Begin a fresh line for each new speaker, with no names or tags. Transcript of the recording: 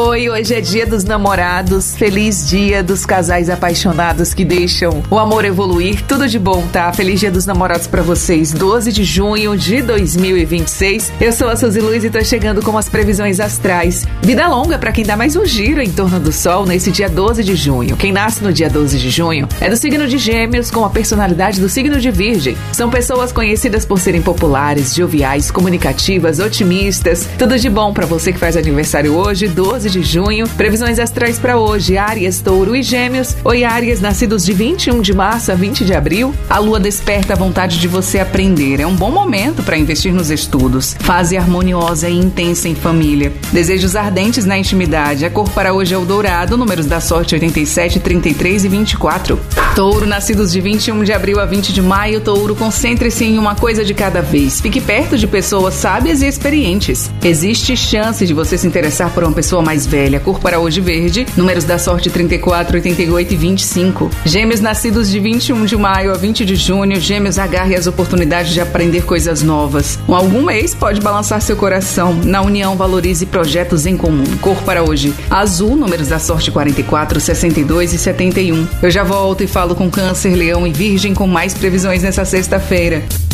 Oi, hoje é dia dos namorados. Feliz dia dos casais apaixonados que deixam o amor evoluir. Tudo de bom, tá? Feliz dia dos namorados pra vocês. 12 de junho de 2026. Eu sou a Suzy Luiz e tô chegando com as previsões astrais. Vida longa pra quem dá mais um giro em torno do sol nesse dia 12 de junho. Quem nasce no dia 12 de junho é do signo de Gêmeos com a personalidade do signo de Virgem. São pessoas conhecidas por serem populares, joviais, comunicativas, otimistas. Tudo de bom pra você que faz aniversário hoje, 12 de junho. Previsões astrais para hoje: Áries, Touro e Gêmeos. Oi, Áries, nascidos de 21 de março a 20 de abril. A lua desperta a vontade de você aprender. É um bom momento para investir nos estudos. Fase harmoniosa e intensa em família. Desejos ardentes na intimidade. A cor para hoje é o dourado. Números da sorte: 87, 33 e 24. Touro, nascidos de 21 de abril a 20 de maio. Touro, concentre-se em uma coisa de cada vez. Fique perto de pessoas sábias e experientes. Existe chance de você se interessar por uma pessoa mais velha. Cor para hoje verde. Números da sorte: 34, 88 e 25. Gêmeos, nascidos de 21 de maio a 20 de junho. Gêmeos, agarre as oportunidades de aprender coisas novas. Algum mês pode balançar seu coração. Na união, valorize projetos em comum. Cor para hoje azul. Números da sorte: 44, 62 e 71. Eu já volto e falo com Câncer, Leão e Virgem com mais previsões nessa sexta-feira.